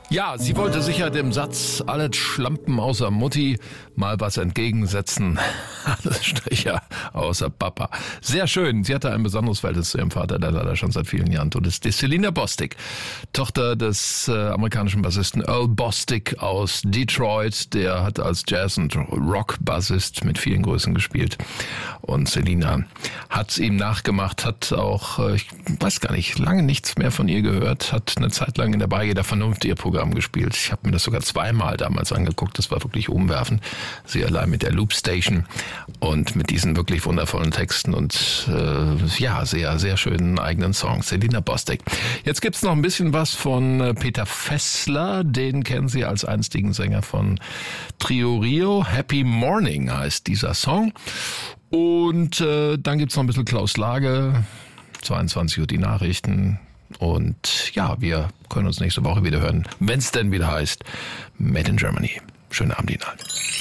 Ja, sie wollte sicher dem Satz, alles Schlampen außer Mutti, mal was entgegensetzen. Alles Stricher außer Papa. Sehr schön. Sie hatte ein besonderes Verhältnis zu ihrem Vater, der leider schon seit vielen Jahren tot ist. Die Selena Bostic, Tochter des amerikanischen Bassisten Earl Bostic aus Detroit. Der hat als Jazz- und Rock-Bassist mit vielen Größen gespielt. Und Selena hat's ihm nachgemacht, hat auch, ich weiß gar nicht, lange nichts mehr von ihr gehört, hat eine Zeit lang in der Beige der Vernunft ihr Programm gespielt. Ich habe mir das sogar zweimal damals angeguckt. Das war wirklich umwerfend. Sie allein mit der Loop Station und mit diesen wirklich wundervollen Texten und sehr, sehr schönen eigenen Songs. Selena Bostic. Jetzt gibt's noch ein bisschen was von Peter Fessler. Den kennen Sie als einstigen Sänger von Trio Rio. Happy Morning heißt dieser Song. Und dann gibt's noch ein bisschen Klaus Lage. 22 Uhr die Nachrichten. Und ja, wir können uns nächste Woche wieder hören, wenn es denn wieder heißt Made in Germany. Schönen Abend Ihnen allen.